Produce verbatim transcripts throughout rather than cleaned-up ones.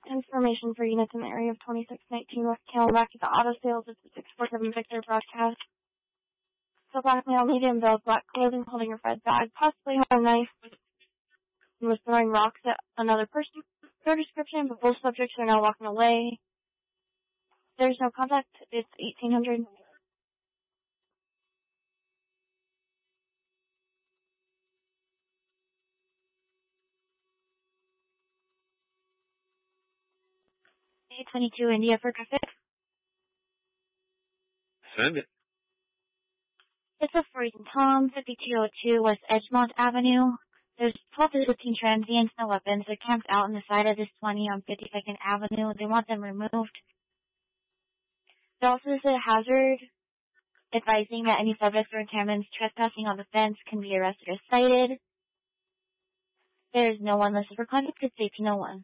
Information for units in the area of twenty-six nineteen West Camelback at the auto sales at the six four seven Victor broadcast. So black male, medium build, black clothing, holding a red bag, possibly had a knife, and was throwing rocks at another person. No description, but both subjects are now walking away. There's no contact. It's eighteen hundred. eight twenty-two India for traffic. Send it. It's a Freezing Tom, fifty-two oh two West Edgemont Avenue. There's twelve to fifteen transients, no weapons. They're camped out on the side of this twenty on fifty-second Avenue. They want them removed. There also is a hazard advising that any subjects or contaminants trespassing on the fence can be arrested or cited. There is no one listed for contact. It's eighteen oh one.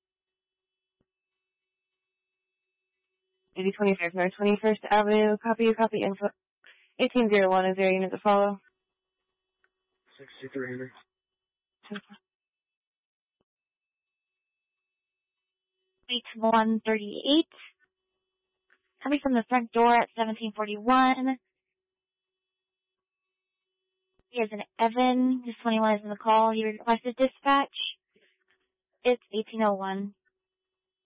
eighty twenty-five North twenty-first Avenue. Copy, copy, info. eighteen oh one is there a unit to follow? sixty-three hundred. eighty-one thirty-eight. Coming from the front door at seventeen forty-one. He is an Evan. This twenty-one is in the call. He requested dispatch. It's eighteen oh one.